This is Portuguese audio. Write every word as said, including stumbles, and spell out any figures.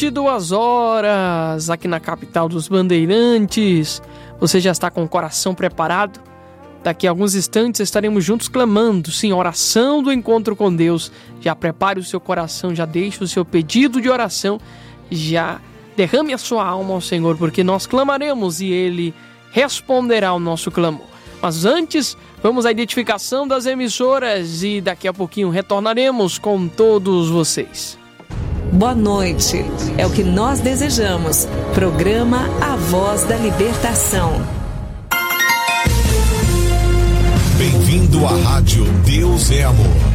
vinte e duas horas, aqui na capital dos Bandeirantes. Você já está com o coração preparado? Daqui a alguns instantes estaremos juntos clamando, sim, oração do encontro com Deus. Já prepare o seu coração, já deixe o seu pedido de oração, já derrame a sua alma ao Senhor, porque nós clamaremos e Ele responderá ao nosso clamor. Mas antes, vamos à identificação das emissoras e daqui a pouquinho retornaremos com todos vocês. Boa noite, é o que nós desejamos. Programa A Voz da Libertação. Bem-vindo à Rádio Deus é Amor.